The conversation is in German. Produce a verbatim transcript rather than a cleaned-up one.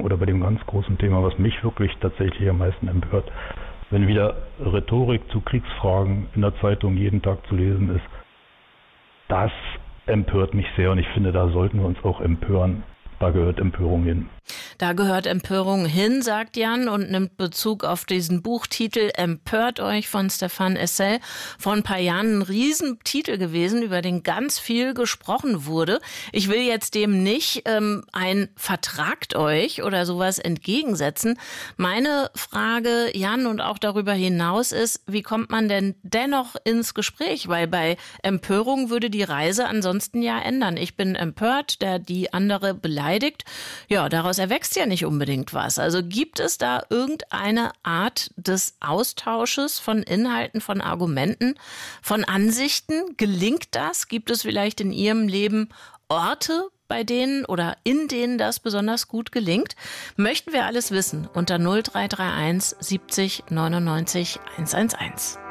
oder bei dem ganz großen Thema, was mich wirklich tatsächlich am meisten empört, wenn wieder Rhetorik zu Kriegsfragen in der Zeitung jeden Tag zu lesen ist. Das empört mich sehr und ich finde, da sollten wir uns auch empören. Da gehört Empörung hin. Da gehört Empörung hin, sagt Jan und nimmt Bezug auf diesen Buchtitel Empört euch von Stéphane Hessel. Vor ein paar Jahren ein Riesentitel gewesen, über den ganz viel gesprochen wurde. Ich will jetzt dem nicht ähm, ein Vertragt euch oder sowas entgegensetzen. Meine Frage, Jan, und auch darüber hinaus ist, wie kommt man denn dennoch ins Gespräch? Weil bei Empörung würde die Reise ansonsten ja ändern. Ich bin empört, der die andere beleidigt. Ja, daraus erwächst ja nicht unbedingt was. Also gibt es da irgendeine Art des Austausches von Inhalten, von Argumenten, von Ansichten? Gelingt das? Gibt es vielleicht in Ihrem Leben Orte, bei denen oder in denen das besonders gut gelingt? Möchten wir alles wissen unter null drei drei eins siebzig neunundneunzig hundertelf.